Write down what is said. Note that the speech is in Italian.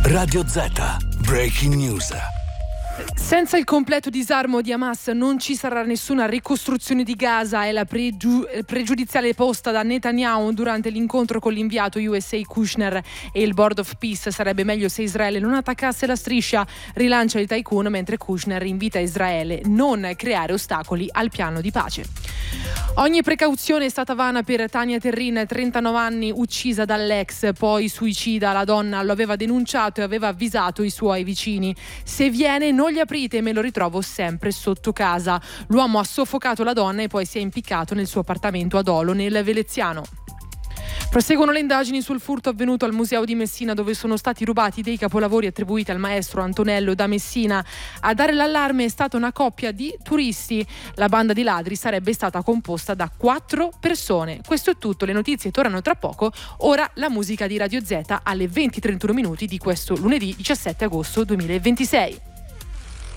Radio Z, Breaking News. Senza il completo disarmo di Hamas non ci sarà nessuna ricostruzione di Gaza, è la pregiudiziale posta da Netanyahu durante l'incontro con l'inviato USA Kushner e il Board of Peace. Sarebbe meglio se Israele non attaccasse la striscia, rilancia il tycoon, mentre Kushner invita Israele a non creare ostacoli al piano di pace. Ogni precauzione è stata vana per Tania Terrin, 39 anni, uccisa dall'ex, poi suicida. La donna lo aveva denunciato e aveva avvisato i suoi vicini: se viene non gli aprite, me lo ritrovo sempre sotto casa. L'uomo ha soffocato la donna e poi si è impiccato nel suo appartamento ad Olo, nel Veneziano. Proseguono le indagini sul furto avvenuto al Museo di Messina, dove sono stati rubati dei capolavori attribuiti al maestro Antonello da Messina. A dare l'allarme è stata una coppia di turisti. La banda di ladri sarebbe stata composta da 4 persone. Questo è tutto, le notizie tornano tra poco. Ora la musica di Radio Z alle 20:31 di questo lunedì 17 agosto 2026.